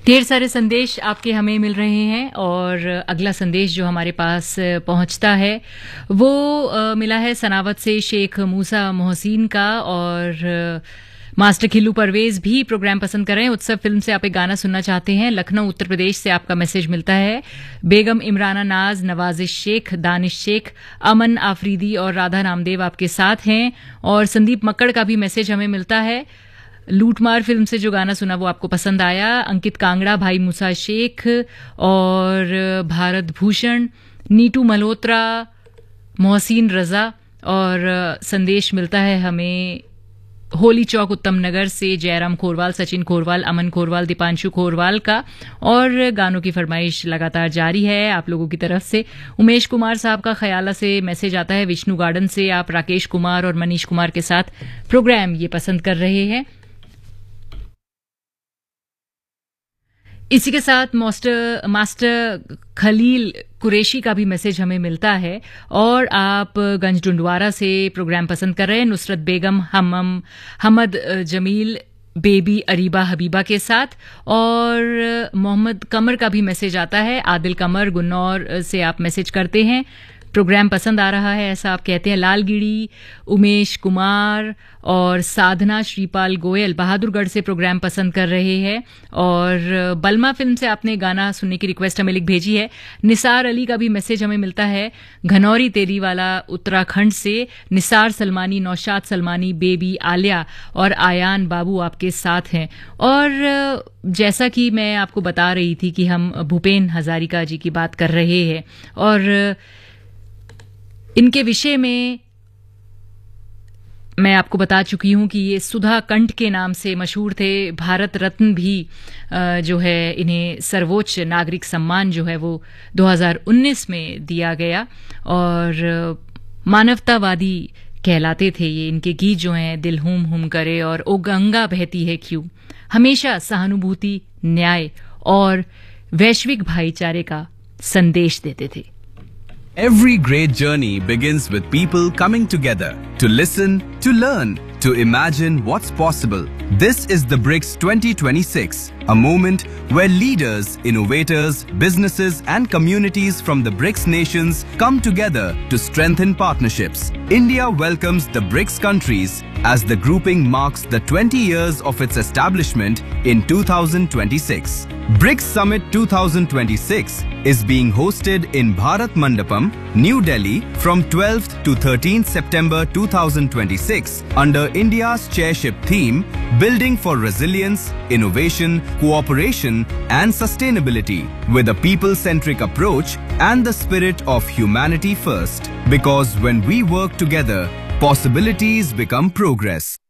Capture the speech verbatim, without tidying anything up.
ढेर सारे संदेश आपके हमें मिल रहे हैं और अगला संदेश जो हमारे पास पहुंचता है वो आ, मिला है सनावत से शेख मूसा मोहसिन का। और मास्टर खिल्लू परवेज भी प्रोग्राम पसंद कर रहे हैं। उत्सव फिल्म से आप एक गाना सुनना चाहते हैं। लखनऊ उत्तर प्रदेश से आपका मैसेज मिलता है। बेगम इमराना नाज, नवाजिश शेख, दानिश शेख, अमन आफरीदी और राधा नामदेव आपके साथ हैं। और संदीप मक्कड़ का भी मैसेज हमें मिलता है। लूटमार फिल्म से जो गाना सुना वो आपको पसंद आया। अंकित कांगड़ा, भाई मूसा शेख और भारत भूषण, नीटू मल्होत्रा, मोहसिन रजा। और संदेश मिलता है हमें होली चौक उत्तम नगर से जयराम खोरवाल, सचिन खोरवाल, अमन खोरवाल, दीपांशु खोरवाल का। और गानों की फरमाइश लगातार जारी है आप लोगों की तरफ से। उमेश कुमार साहब का खयाला से मैसेज आता है। विष्णु गार्डन से आप राकेश कुमार और मनीष कुमार के साथ प्रोग्राम ये पसंद कर रहे हैं। इसी के साथ मास्टर मास्टर खलील कुरैशी का भी मैसेज हमें मिलता है। और आप गंज डुंडवारा से प्रोग्राम पसंद कर रहे हैं नुसरत बेगम, हमम हमद जमील, बेबी अरीबा हबीबा के साथ। और मोहम्मद कमर का भी मैसेज आता है। आदिल कमर गुन्नौर से आप मैसेज करते हैं, प्रोग्राम पसंद आ रहा है ऐसा आप कहते हैं। लालगिड़ी, उमेश कुमार और साधना श्रीपाल गोयल बहादुरगढ़ से प्रोग्राम पसंद कर रहे हैं। और बलमा फिल्म से आपने गाना सुनने की रिक्वेस्ट हमें लिख भेजी है। निसार अली का भी मैसेज हमें मिलता है घनौरी तेरी वाला उत्तराखंड से। निसार सलमानी, नौशाद सलमानी, बेबी आलिया और आयान बाबू आपके साथ हैं। और जैसा कि मैं आपको बता रही थी कि हम भूपेन हजारिका जी की बात कर रहे हैं और इनके विषय में मैं आपको बता चुकी हूं कि ये सुधा कंठ के नाम से मशहूर थे। भारत रत्न भी जो है इन्हें सर्वोच्च नागरिक सम्मान जो है वो दो हज़ार उन्नीस में दिया गया। और मानवतावादी कहलाते थे ये। इनके गीत जो हैं दिल हुम हुम करे और ओ गंगा बहती है क्यों हमेशा सहानुभूति, न्याय और वैश्विक भाईचारे का संदेश देते थे। Every great journey begins with people coming together to listen, to learn, to imagine what's possible. This is the BRICS twenty twenty-six, a moment where leaders, innovators, businesses and communities from the BRICS nations come together to strengthen partnerships. India welcomes the BRICS countries as the grouping marks the twenty years of its establishment in two thousand twenty-six. BRICS Summit twenty twenty-six is being hosted in Bharat Mandapam, New Delhi from twelfth to thirteenth September two thousand twenty-six under India's chairship theme Building for Resilience, Innovation, Cooperation and Sustainability with a people-centric approach and the spirit of humanity first. Because when we work together, possibilities become progress.